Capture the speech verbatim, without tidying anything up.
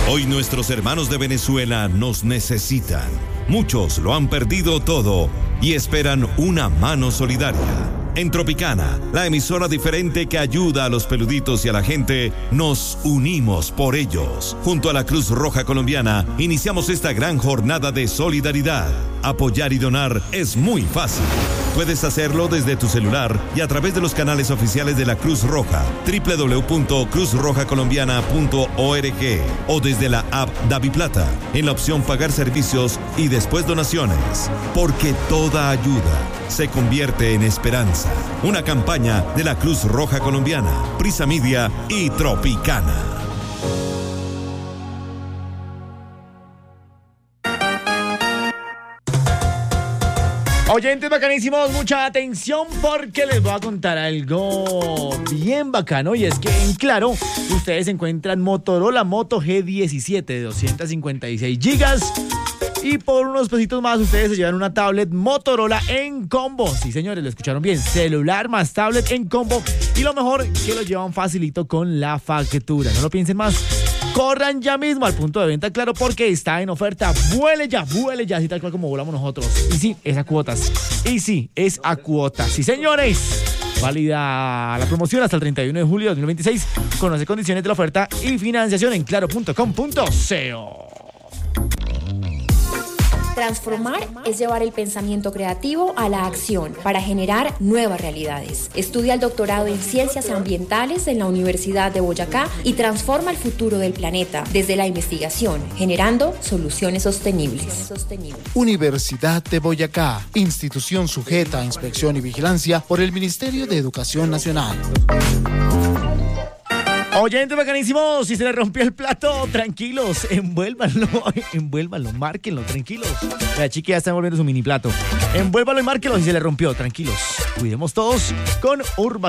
Hoy nuestros hermanos de Venezuela nos necesitan. Muchos lo han perdido todo y esperan una mano solidaria. En Tropicana, la emisora diferente que ayuda a los peluditos y a la gente, nos unimos por ellos. Junto a la Cruz Roja Colombiana, iniciamos esta gran jornada de solidaridad. Apoyar y donar es muy fácil. Puedes hacerlo desde tu celular y a través de los canales oficiales de la Cruz Roja, doble u doble u doble u punto cruz roja colombiana punto org, o desde la app DaviPlata, en la opción Pagar servicios y después donaciones. Porque toda ayuda se convierte en esperanza. Una campaña de la Cruz Roja Colombiana, Prisa Media y Tropicana. Oyentes bacanísimos, mucha atención porque les voy a contar algo bien bacano, y es que en Claro ustedes encuentran Motorola Moto G diecisiete de doscientos cincuenta y seis gigas y por unos pesitos más ustedes se llevan una tablet Motorola en combo. Sí, señores, lo escucharon bien, celular más tablet en combo, y lo mejor que lo llevan facilito con la factura. No lo piensen más. Corran ya mismo al punto de venta Claro porque está en oferta. Vuele ya, vuele ya, así tal cual como volamos nosotros. Y sí, es a cuotas. Y sí, es a cuotas. Sí, señores. Válida la promoción hasta el treinta y uno de julio de dos mil veintiséis. Conoce condiciones de la oferta y financiación en claro punto com punto co. Transformar es llevar el pensamiento creativo a la acción para generar nuevas realidades. Estudia el doctorado en Ciencias Ambientales en la Universidad de Boyacá y transforma el futuro del planeta desde la investigación, generando soluciones sostenibles. Universidad de Boyacá, institución sujeta a inspección y vigilancia por el Ministerio de Educación Nacional. Oyentes bacanísimos, si se le rompió el plato, tranquilos, envuélvanlo, envuélvanlo, márquenlo, tranquilos. La chica ya está envolviendo su mini plato. Envuélvanlo y márquenlo si se le rompió, tranquilos. Cuidemos todos con Urban.